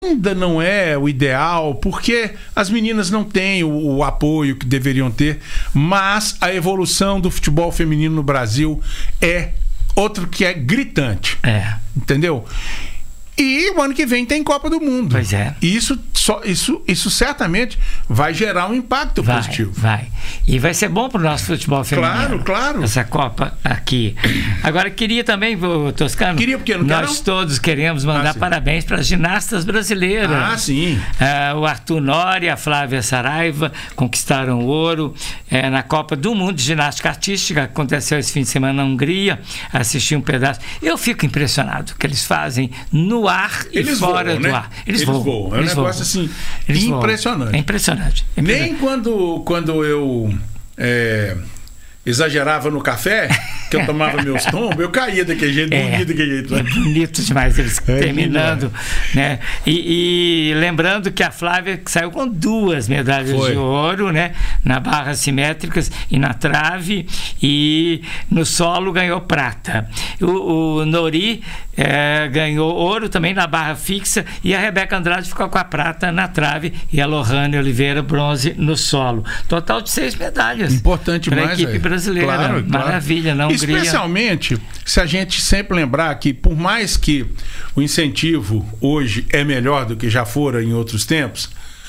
ainda não é o ideal, porque as meninas não têm o apoio que deveriam ter, mas a evolução do futebol feminino no Brasil é outro que é gritante. Entendeu? E o ano que vem tem Copa do Mundo. Pois é. E isso certamente vai gerar um impacto positivo. Vai. E vai ser bom para o nosso futebol feminino. Claro. Essa Copa aqui. Agora, queria também, Toscano. Queria, porque não nós todos queremos mandar parabéns para as ginastas brasileiras. Sim. O Arthur Nori e a Flávia Saraiva conquistaram ouro na Copa do Mundo de Ginástica Artística, que aconteceu esse fim de semana na Hungria. Assisti um pedaço. Eu fico impressionado que eles fazem no ar e fora do ar. Eles voam. É um negócio assim impressionante. É impressionante. Nem quando eu exagerava no café, que eu tomava meus tombos, eu caía daquele jeito, morria daquele jeito. É bonito demais eles terminando, né? E lembrando que a Flávia saiu com 2 medalhas de ouro, né? Na barra simétricas e na trave, e no solo ganhou prata. O Nori ganhou ouro também na barra fixa, e a Rebeca Andrade ficou com a prata na trave, e a Lohane Oliveira bronze no solo. Total de 6 medalhas. Importante para mais a equipe brasileira. Claro. Maravilha, não. Especialmente se a gente sempre lembrar que, por mais que o incentivo hoje é melhor do que já fora em outros tempos,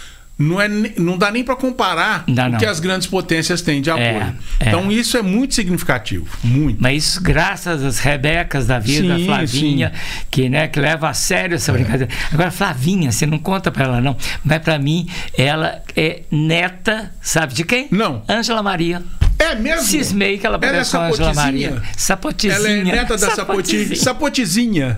não dá nem para comparar o que as grandes potências têm de apoio. Então isso é muito significativo, muito. Mas isso graças às Rebecas da vida, a Flavinha, que leva a sério essa brincadeira. Agora, Flavinha, você não conta para ela não, mas para mim ela é neta, sabe de quem? Não. Ângela Maria. É mesmo? Cismei que ela parece com a Ângela Maria. Sapotizinha. Ela é neta da Sapotizinha.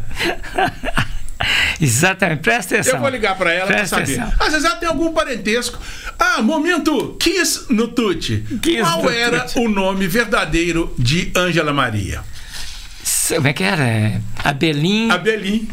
Exatamente, presta atenção. Eu vou ligar para ela para saber. Às vezes ela tem algum parentesco. Momento Kiss no Tuti. Qual era o nome verdadeiro de Ângela Maria? Como é que era? Abelim. Abelim.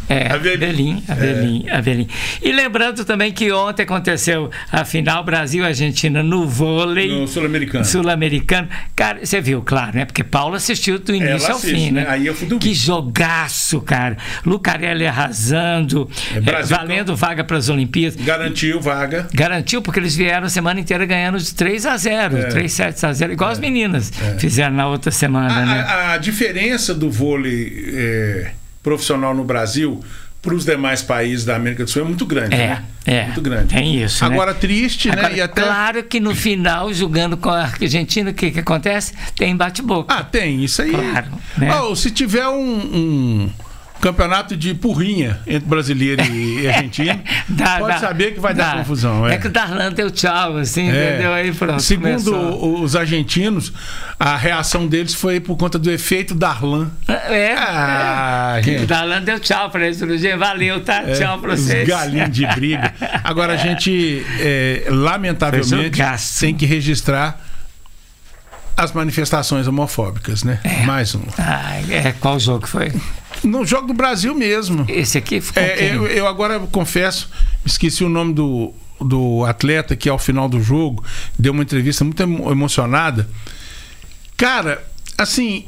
Abelim. E lembrando também que ontem aconteceu a final Brasil-Argentina no vôlei. No Sul-Americano. Cara, você viu, claro, né? Porque Paulo assistiu do início ao fim, né? Aí eu fui que jogaço, cara. Lucarelli arrasando, valendo vaga para as Olimpíadas. Garantiu, porque eles vieram a semana inteira ganhando de 3-0, 3-7-0, igual as meninas fizeram na outra semana, né? A diferença do vôlei profissional no Brasil para os demais países da América do Sul é muito grande, né? Muito grande. Tem isso. Agora, triste, agora, né? E até... Claro que no final, jogando com a Argentina, o que acontece? Tem bate-boca. Tem, isso aí. Claro. Né? Se tiver um campeonato de porrinha entre brasileiro e argentino, pode saber que vai dar confusão. É que o Darlan deu tchau, assim, entendeu? Aí pronto. Segundo os argentinos, a reação deles foi por conta do efeito Darlan. Gente. O Darlan deu tchau para eles. Valeu, tá? Tchau para vocês. Os galinhos de briga. Agora a gente, lamentavelmente, tem que registrar as manifestações homofóbicas, né? Mais um. Qual jogo foi? No jogo do Brasil mesmo. Esse aqui ficou eu agora confesso, esqueci o nome do atleta que ao final do jogo deu uma entrevista muito emocionada. Cara, assim,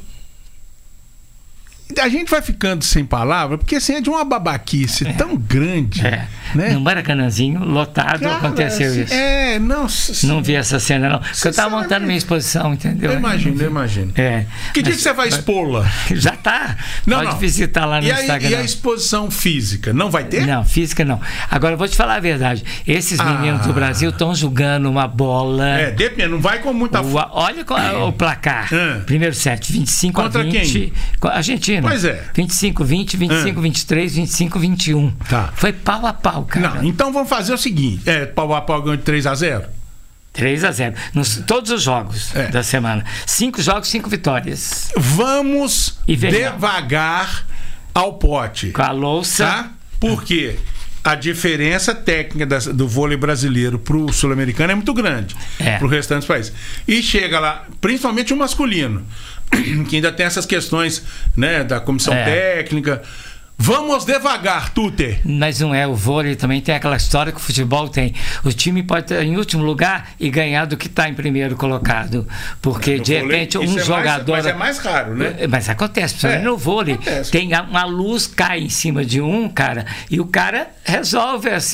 a gente vai ficando sem palavra, porque assim, é de uma babaquice tão grande. Né? No Maracanãzinho, lotado, cara, aconteceu isso. Não vi essa cena, não. Porque eu estava montando minha exposição, entendeu? Eu imagino. Que dia que você vai expô-la? Já tá. Pode visitar lá no Instagram. E a exposição física? Não vai ter? Não, física não. Agora, eu vou te falar a verdade. Esses meninos do Brasil estão jogando uma bola. Depende, não vai com muita força. Olha o placar. Primeiro set, 25-20. Contra quem? Argentina. Pois é. 25-20, 25-23, 25-21. Tá. Foi pau a pau, cara. Não, então vamos fazer o seguinte: pau a pau ganhou de 3-0? 3-0. Todos os jogos da semana. 5 jogos, 5 vitórias. Vamos devagar ao pote. Com a louça. Tá? Por quê? A diferença técnica do vôlei brasileiro pro sul-americano é muito grande pro restante dos países. E chega lá, principalmente o masculino, que ainda tem essas questões, né, da comissão técnica. Vamos devagar, Tuter. Mas não é, o vôlei também tem aquela história que o futebol tem. O time pode estar em último lugar e ganhar do que está em primeiro colocado. Porque, de repente, um jogador... Mas é mais raro, né? Mas acontece, principalmente no vôlei. Acontece. Tem uma luz, cai em cima de um, cara, e o cara resolve assim.